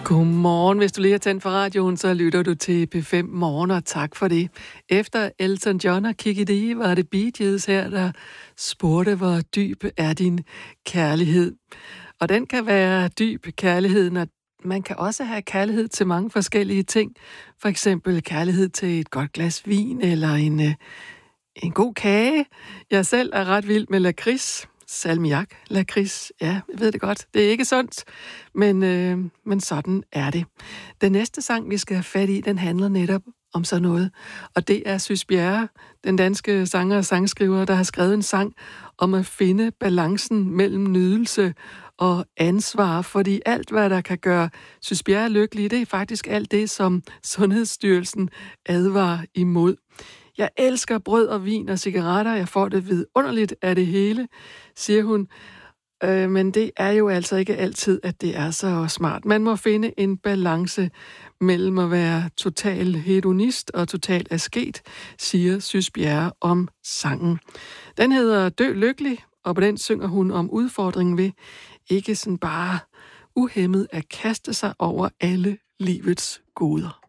Godmorgen. Hvis du lige har tændt for radioen, så lytter du til P5 Morgen, og tak for det. Efter Elton John og Kiki D var det Bee Gees her, der spurgte, hvor dyb er din kærlighed. Og den kan være dyb, kærligheden, og man kan også have kærlighed til mange forskellige ting. For eksempel kærlighed til et godt glas vin, eller en god kage. Jeg selv er ret vild med lakrids. Salmiak, lakrids, ja, jeg ved det godt. Det er ikke sundt, men sådan er det. Den næste sang, vi skal have fat i, den handler netop om sådan noget. Og det er Sys Bjerre, den danske sanger og sangskriver, der har skrevet en sang om at finde balancen mellem nydelse og ansvar. Fordi alt, hvad der kan gøre Sys Bjerre lykkelig, det er faktisk alt det, som Sundhedsstyrelsen advarer imod. Jeg elsker brød og vin og cigaretter. Jeg får det vidunderligt af det hele, siger hun. Men det er jo altså ikke altid, at det er så smart. Man må finde en balance mellem at være total hedonist og total asket, siger Sys Bjerre om sangen. Den hedder Dø lykkelig, og på den synger hun om udfordringen ved ikke sådan bare uhæmmet at kaste sig over alle livets goder.